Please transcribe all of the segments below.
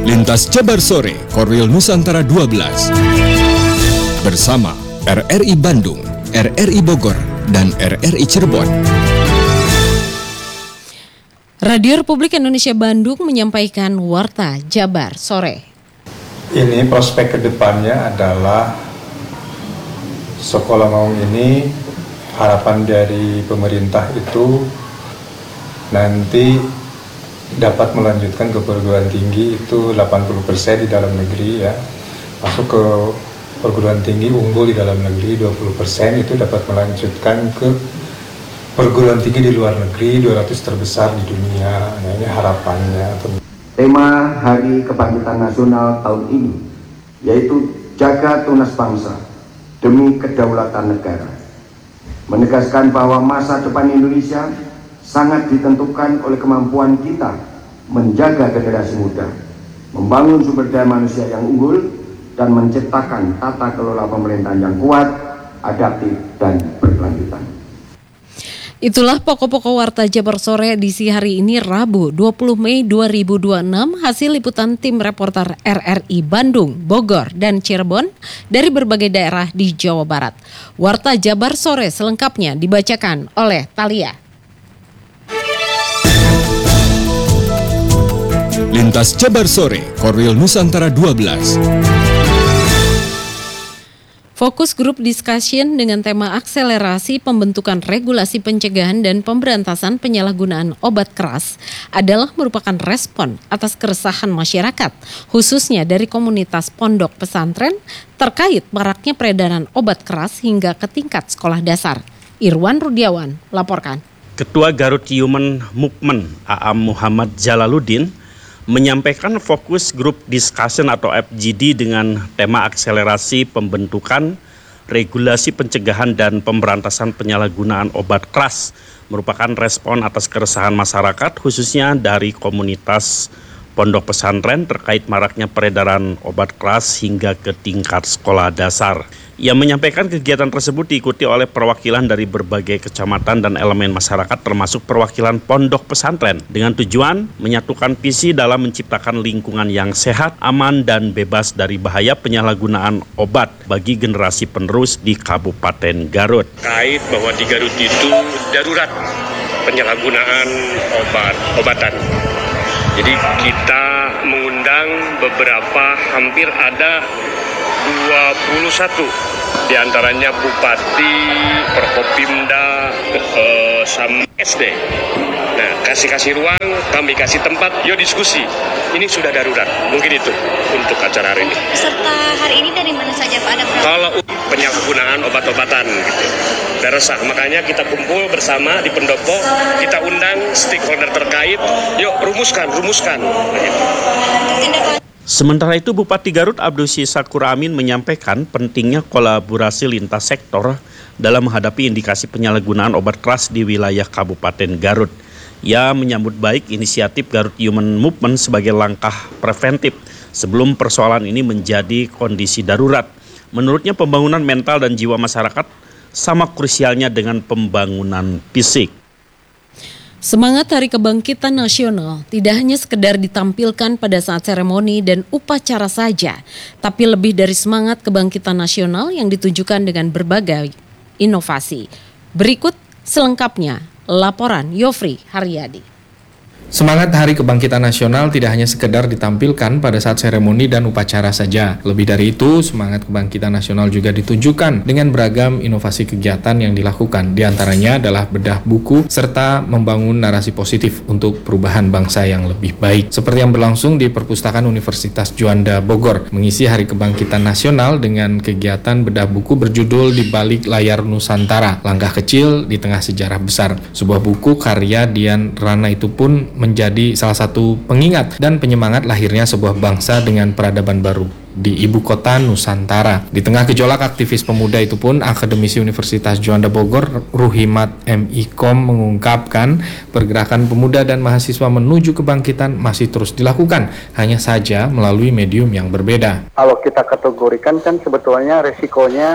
Lintas Jabar Sore, Korwil Nusantara 12. Bersama RRI Bandung, RRI Bogor, dan RRI Cirebon. Radio Republik Indonesia Bandung menyampaikan Warta Jabar Sore. Ini prospek kedepannya adalah Sekolah Maung ini harapan dari pemerintah itu nanti dapat melanjutkan ke perguruan tinggi itu 80% di dalam negeri ya. Masuk ke perguruan tinggi unggul di dalam negeri 20% itu dapat melanjutkan ke perguruan tinggi di luar negeri 200 terbesar di dunia. Nah, ini harapannya. Tema Hari Kebangkitan Nasional tahun ini yaitu Jaga Tunas Bangsa demi Kedaulatan Negara, menegaskan bahwa masa depan Indonesia sangat ditentukan oleh kemampuan kita menjaga generasi muda, membangun sumber daya manusia yang unggul, dan menciptakan tata kelola pemerintahan yang kuat, adaptif, dan berkelanjutan. Itulah pokok-pokok Warta Jabar Sore edisi hari ini Rabu 20 Mei 2026 hasil liputan tim reporter RRI Bandung, Bogor, dan Cirebon dari berbagai daerah di Jawa Barat. Warta Jabar Sore selengkapnya dibacakan oleh Thalia. Lintas Jabar Sore, Korwil Nusantara 12. Fokus grup discussion dengan tema akselerasi pembentukan regulasi pencegahan dan pemberantasan penyalahgunaan obat keras adalah merupakan respon atas keresahan masyarakat, khususnya dari komunitas pondok pesantren terkait maraknya peredaran obat keras hingga ke tingkat sekolah dasar. Irwan Rudiawan laporkan. Ketua Garut Human Movement Aam Muhammad Jalaluddin menyampaikan fokus grup discussion atau FGD dengan tema akselerasi pembentukan regulasi pencegahan dan pemberantasan penyalahgunaan obat keras merupakan respon atas keresahan masyarakat khususnya dari komunitas pondok pesantren terkait maraknya peredaran obat keras hingga ke tingkat sekolah dasar. Ia menyampaikan kegiatan tersebut diikuti oleh perwakilan dari berbagai kecamatan dan elemen masyarakat termasuk perwakilan pondok pesantren dengan tujuan menyatukan visi dalam menciptakan lingkungan yang sehat, aman, dan bebas dari bahaya penyalahgunaan obat bagi generasi penerus di Kabupaten Garut. Kait bahwa di Garut itu darurat penyalahgunaan obat-obatan. Jadi kita mengundang beberapa, hampir ada 21 diantaranya Bupati, Prokopimda, sama SD. Nah, kasih ruang, kami kasih tempat, yuk diskusi. Ini sudah darurat, mungkin itu untuk acara hari ini. Peserta hari ini dari mana saja Pak? Ada berapa? Kalau penyalahgunaan obat-obatan gitu. Dan resah, makanya kita kumpul bersama di pendopo, kita undang stakeholder terkait, yuk rumuskan. Begitu. Sementara itu, Bupati Garut Abdusi Sakur Amin menyampaikan pentingnya kolaborasi lintas sektor dalam menghadapi indikasi penyalahgunaan obat keras di wilayah Kabupaten Garut. Ia menyambut baik inisiatif Garut Human Movement sebagai langkah preventif sebelum persoalan ini menjadi kondisi darurat. Menurutnya pembangunan mental dan jiwa masyarakat sama krusialnya dengan pembangunan fisik. Semangat Hari Kebangkitan Nasional tidak hanya sekedar ditampilkan pada saat seremoni dan upacara saja, tapi lebih dari semangat kebangkitan nasional yang ditujukan dengan berbagai inovasi. Berikut selengkapnya laporan Yofri Haryadi. Semangat Hari Kebangkitan Nasional tidak hanya sekedar ditampilkan pada saat seremoni dan upacara saja. Lebih dari itu, semangat Kebangkitan Nasional juga ditunjukkan dengan beragam inovasi kegiatan yang dilakukan. Di antaranya adalah bedah buku serta membangun narasi positif untuk perubahan bangsa yang lebih baik. Seperti yang berlangsung di Perpustakaan Universitas Juanda Bogor, mengisi Hari Kebangkitan Nasional dengan kegiatan bedah buku berjudul Di Balik Layar Nusantara, Langkah Kecil di Tengah Sejarah Besar. Sebuah buku karya Dian Rana itu pun menjadi salah satu pengingat dan penyemangat lahirnya sebuah bangsa dengan peradaban baru di ibu kota Nusantara. Di tengah gejolak aktivis pemuda itu pun, akademisi Universitas Juanda Bogor, Ruhimat M.Ikom mengungkapkan pergerakan pemuda dan mahasiswa menuju kebangkitan masih terus dilakukan, hanya saja melalui medium yang berbeda. Kalau kita kategorikan kan sebetulnya resikonya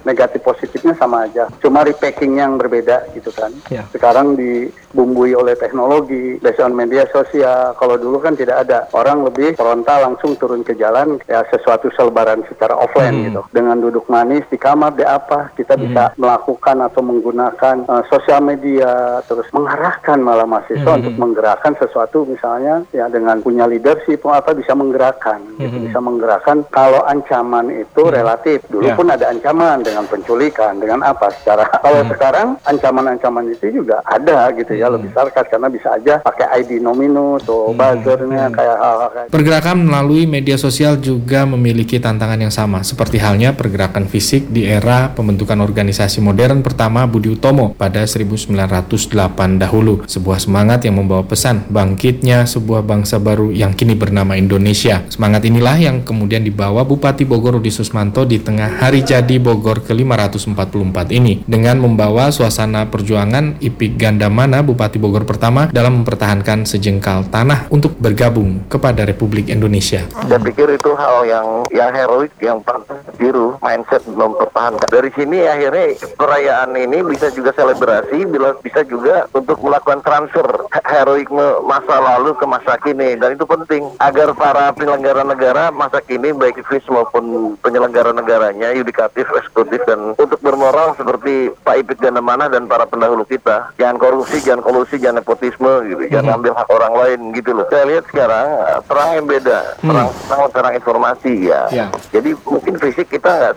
negatif positifnya sama aja. Cuma repacking yang berbeda gitu kan. Sekarang dibumbui oleh teknologi, based on media sosial. Kalau dulu kan tidak ada. Orang lebih frontal langsung turun ke jalan, ya sesuatu selebaran secara offline gitu. Dengan duduk manis di kamar, di apa, kita bisa melakukan atau menggunakan sosial media, terus mengarahkan malah mahasiswa untuk menggerakkan sesuatu, misalnya ya dengan punya leadership apa bisa menggerakkan, gitu. Bisa menggerakkan. Kalau ancaman itu relatif, dulu pun ada ancaman dengan penculikan, dengan apa secara. Kalau sekarang ancaman-ancaman itu juga ada gitu ya, lebih sarkas karena bisa aja pakai ID nominus atau buzzernya kayak hal-hal kayak. Pergerakan melalui media sosial juga memiliki tantangan yang sama, seperti halnya pergerakan fisik di era pembentukan organisasi modern pertama Budi Utomo pada 1908 dahulu. Sebuah semangat yang membawa pesan bangkitnya sebuah bangsa baru yang kini bernama Indonesia. Semangat inilah yang kemudian dibawa Bupati Bogor Rudi Susmanto di tengah Hari Jadi Bogor ke-544 ini, dengan membawa suasana perjuangan IPIK Gandamana Bupati Bogor pertama dalam mempertahankan sejengkal tanah untuk bergabung kepada Republik Indonesia. Saya pikir itu hal yang heroik, yang patut ditiru, mindset mempertahankan. Dari sini akhirnya perayaan ini bisa juga selebrasi, bisa juga untuk melakukan transfer heroikme masa lalu ke masa kini, dan itu penting agar para penyelenggara negara masa kini, baik FIS maupun penyelenggara negaranya, yudikatif, eksekutif, dan untuk bermoral seperti Pak IPIK Gandamana dan para pendahulu kita. Jangan korupsi, jangan kolusi, jangan nepotisme gitu, jangan ambil hak orang lain gitu loh. Saya lihat sekarang perang yang beda, perang informasi ya. Jadi mungkin fisik kita nggak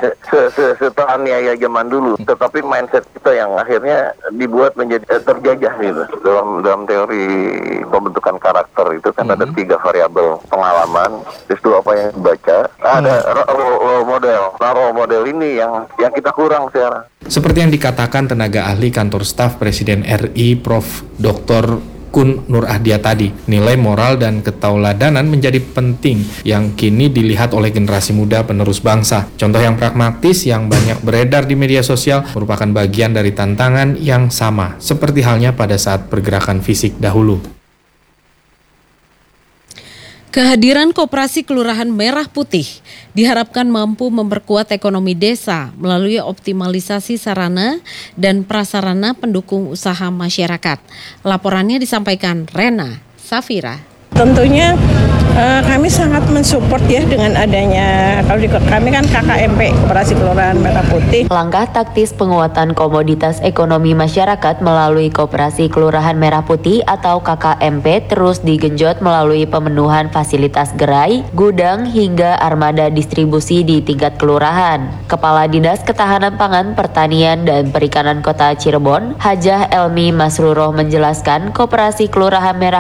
seteraniaya zaman dulu, tetapi mindset kita yang akhirnya dibuat menjadi terjajah gitu. Dalam teori pembentukan karakter itu kan ada 3 variabel: pengalaman, terus 2 apa yang dibaca, ada role model. Nah, role model ini yang kita kurang sekarang. Seperti yang dikatakan tenaga ahli kantor staf Presiden RI Prof. Dr. Kun Nur Ahdia tadi, nilai moral dan ketauladanan menjadi penting yang kini dilihat oleh generasi muda penerus bangsa. Contoh yang pragmatis yang banyak beredar di media sosial merupakan bagian dari tantangan yang sama, seperti halnya pada saat pergerakan fisik dahulu. Kehadiran Koperasi Kelurahan Merah Putih diharapkan mampu memperkuat ekonomi desa melalui optimalisasi sarana dan prasarana pendukung usaha masyarakat. Laporannya disampaikan Rena Safira. Tentunya kami sangat mensupport ya dengan adanya, kalau di kami kan KKMP, Koperasi Kelurahan Merah Putih. Langkah taktis penguatan komoditas ekonomi masyarakat melalui Koperasi Kelurahan Merah Putih atau KKMP terus digenjot melalui pemenuhan fasilitas gerai, gudang hingga armada distribusi di tingkat kelurahan. Kepala Dinas Ketahanan Pangan, Pertanian dan Perikanan Kota Cirebon, Hajah Elmi Masruroh menjelaskan Koperasi Kelurahan Merah